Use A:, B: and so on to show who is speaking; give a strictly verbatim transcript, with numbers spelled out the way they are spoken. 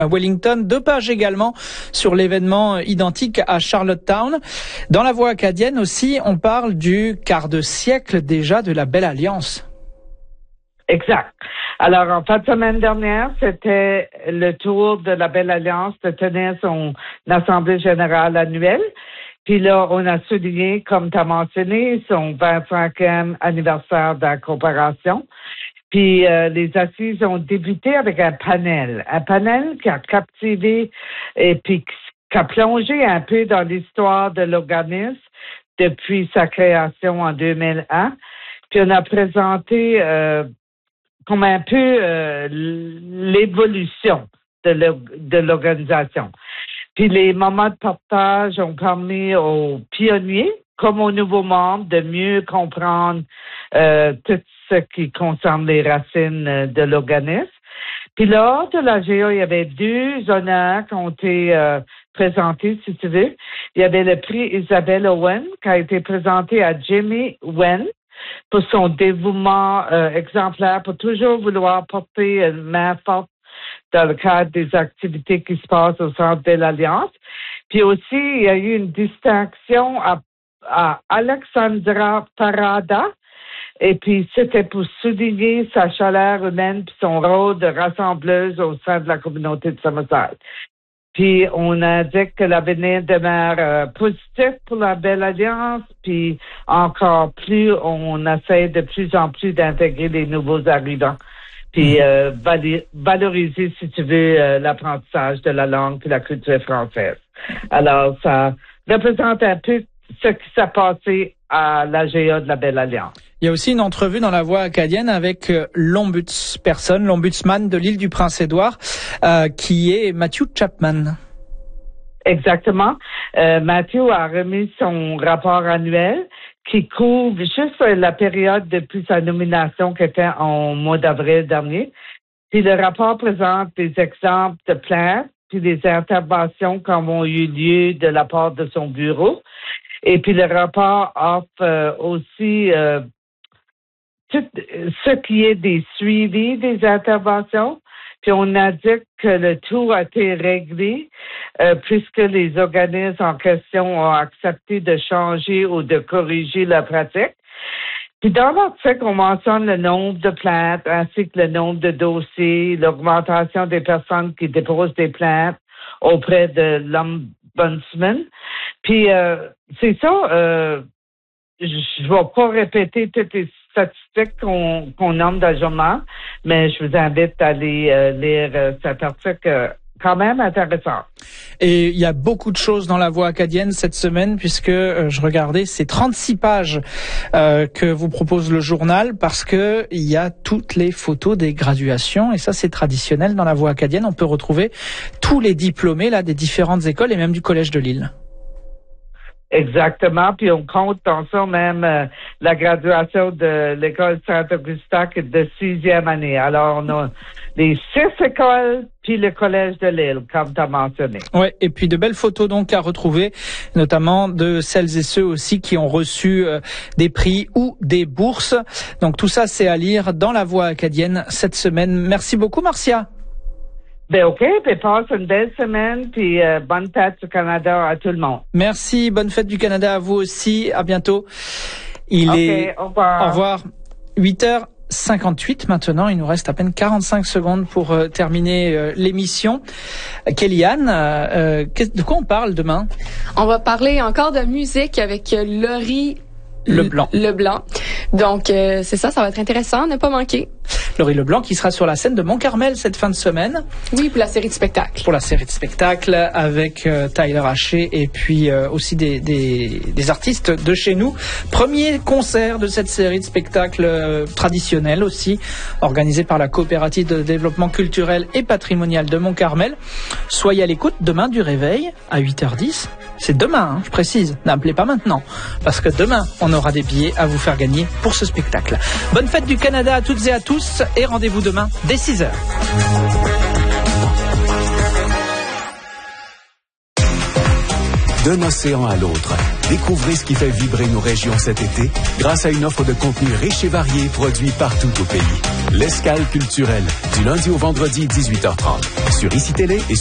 A: À Wellington, deux pages également sur l'événement identique à Charlottetown. Dans la voix acadienne aussi, on parle du quart de siècle déjà de la Belle Alliance.
B: Exact. Alors, en fin de semaine dernière, c'était le tour de la Belle Alliance de tenir son assemblée générale annuelle. Puis là, on a souligné, comme tu as mentionné, son vingt-cinquième anniversaire de la coopération. Puis euh, les assises ont débuté avec un panel. Un panel qui a captivé et puis qui a plongé un peu dans l'histoire de l'organisme depuis sa création en deux mille un. Puis on a présenté euh, comme un peu euh, l'évolution de l'organisation. Puis les moments de partage ont permis aux pionniers comme aux nouveaux membres de mieux comprendre euh, tout ce qui concerne les racines de l'organisme. Puis lors de la G A, il y avait deux honneurs qui ont été euh, présentés, si tu veux. Il y avait le prix Isabelle Owen qui a été présenté à Jimmy Wen pour son dévouement euh, exemplaire, pour toujours vouloir porter une main forte dans le cadre des activités qui se passent au centre de l'Alliance. Puis aussi, il y a eu une distinction à, à Alexandra Parada. Et puis, c'était pour souligner sa chaleur humaine puis son rôle de rassembleuse au sein de la communauté de Somerset. Puis, on indique que l'avenir demeure euh, positif pour la Belle Alliance. Puis, encore plus, on essaie de plus en plus d'intégrer les nouveaux arrivants. Puis, euh, valoriser, si tu veux, euh, l'apprentissage de la langue et la culture française. Alors, ça représente un peu ce qui s'est passé à la G A de la Belle Alliance.
A: Il y a aussi une entrevue dans la voix acadienne avec l'ombudsperson, l'ombudsman de l'île du Prince-Édouard, euh, qui est Matthew Chapman.
B: Exactement. Euh, Matthew a remis son rapport annuel qui couvre juste la période depuis sa nomination qui était en mois d'avril dernier. Puis le rapport présente des exemples de plaintes puis des interventions qui ont eu lieu de la part de son bureau. Et puis le rapport offre euh, aussi euh, tout ce qui est des suivis des interventions. Puis on indique que le tout a été réglé euh, puisque les organismes en question ont accepté de changer ou de corriger la pratique. Puis dans l'article, on mentionne le nombre de plaintes ainsi que le nombre de dossiers, l'augmentation des personnes qui déposent des plaintes auprès de l'ombudsman. Puis euh, c'est ça, euh, je ne vais pas répéter toutes les statistiques qu'on qu'on nomme dans le journal, mais je vous invite à aller euh, lire euh, cet article euh, quand même intéressant.
A: Et il y a beaucoup de choses dans la voix acadienne cette semaine, puisque euh, je regardais, c'est trente-six pages euh, que vous propose le journal, parce que il y a toutes les photos des graduations, et ça c'est traditionnel dans la voix acadienne. On peut retrouver tous les diplômés là des différentes écoles et même du collège de Lille.
B: Exactement, puis on compte dans ça même euh, la graduation de l'école Saint-Augustin qui est de sixième année. Alors, on a les six écoles, puis le collège de Lille, comme tu as mentionné.
A: Oui, et puis de belles photos donc à retrouver, notamment de celles et ceux aussi qui ont reçu euh, des prix ou des bourses. Donc tout ça, c'est à lire dans la voix acadienne cette semaine. Merci beaucoup, Marcia.
B: Ben OK, puis passe une belle semaine, puis euh, bonne fête du Canada à tout le monde.
A: Merci, bonne fête du Canada à vous aussi, à bientôt. Il
B: OK,
A: est...
B: au revoir.
A: Au revoir. huit heures cinquante-huit maintenant, il nous reste à peine quarante-cinq secondes pour euh, terminer euh, l'émission. Euh, Kellyanne, euh, de quoi on parle demain?
C: On va parler encore de musique avec euh, Laurie
A: Leblanc.
C: Leblanc. Donc, euh, c'est ça, ça va être intéressant, ne pas manquer.
A: Laurie Leblanc qui sera sur la scène de Mont-Carmel cette fin de semaine.
C: Oui, pour la série de spectacles.
A: Pour la série de spectacles avec euh, Tyler Haché et puis euh, aussi des, des, des artistes de chez nous. Premier concert de cette série de spectacles euh, traditionnels aussi, organisé par la coopérative de développement culturel et patrimonial de Mont-Carmel. Soyez à l'écoute demain du réveil à huit heures dix. C'est demain, hein, je précise. N'appelez pas maintenant, parce que demain, on aura des billets à vous faire gagner pour ce spectacle. Bonne fête du Canada à toutes et à tous, et rendez-vous demain dès six heures.
D: D'un océan à l'autre, découvrez ce qui fait vibrer nos régions cet été grâce à une offre de contenu riche et varié produit partout au pays. L'Escale culturelle, du lundi au vendredi, dix-huit heures trente, sur ICI Télé et